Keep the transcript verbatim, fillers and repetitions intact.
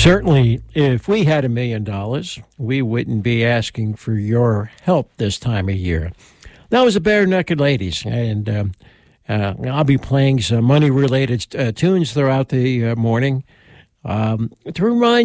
Certainly, if we had a million dollars, we wouldn't be asking for your help this time of year. That was the Bare Naked Ladies, and um, uh, I'll be playing some money-related uh, tunes throughout the uh, morning um, to remind